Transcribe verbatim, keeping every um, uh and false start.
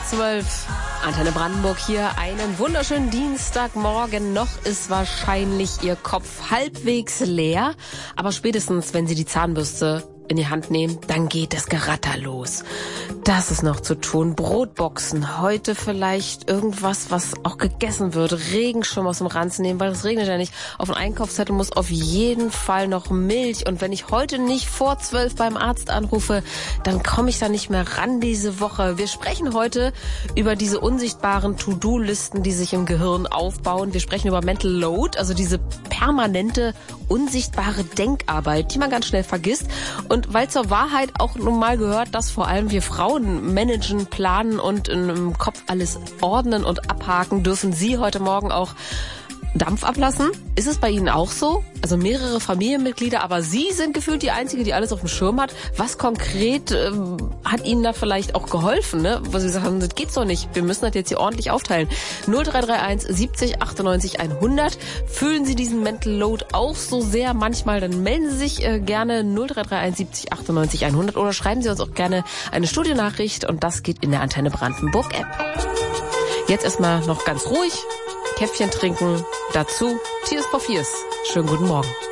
zwölf. Antenne Brandenburg hier, einen wunderschönen Dienstagmorgen. Noch ist wahrscheinlich Ihr Kopf halbwegs leer, aber spätestens, wenn Sie die Zahnbürste in die Hand nehmen, dann geht das Geratter los. Das ist noch zu tun. Brotboxen, heute vielleicht irgendwas, was auch gegessen wird. Regenschirm aus dem Ranzen nehmen, weil es regnet ja nicht. Auf den Einkaufszettel muss auf jeden Fall noch Milch. Und wenn ich heute nicht vor zwölf beim Arzt anrufe, dann komme ich da nicht mehr ran diese Woche. Wir sprechen heute über diese unsichtbaren To-Do-Listen, die sich im Gehirn aufbauen. Wir sprechen über Mental Load, also diese permanente, unsichtbare Denkarbeit, die man ganz schnell vergisst. Und weil zur Wahrheit auch nun mal gehört, dass vor allem wir Frauen managen, planen und im Kopf alles ordnen und abhaken, dürfen Sie heute Morgen auch Dampf ablassen. Ist es bei Ihnen auch so? Also mehrere Familienmitglieder, aber Sie sind gefühlt die Einzige, die alles auf dem Schirm hat. Was konkret ähm, hat Ihnen da vielleicht auch geholfen, ne? Wo Sie gesagt haben, das geht's doch nicht. Wir müssen das jetzt hier ordentlich aufteilen. null drei drei eins siebzig achtundneunzig hundert. Fühlen Sie diesen Mental Load auch so sehr manchmal, dann melden Sie sich äh, gerne null drei drei eins siebzig achtundneunzig hundert oder schreiben Sie uns auch gerne eine Studienachricht und das geht in der Antenne Brandenburg App. Jetzt erstmal noch ganz ruhig. Käffchen trinken, dazu Tears for Fears. Schönen guten Morgen.